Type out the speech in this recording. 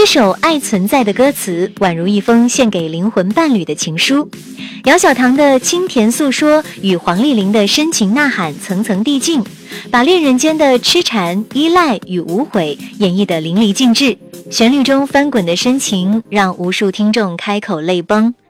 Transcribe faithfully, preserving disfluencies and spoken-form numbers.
这首《爱存在》的歌词宛如一封献给灵魂伴侣的情书，姚小棠的清甜诉说与黄丽玲的深情呐喊层层递进，把恋人间的痴缠、依赖与无悔演绎得淋漓尽致。旋律中翻滚的深情让无数听众开口泪崩。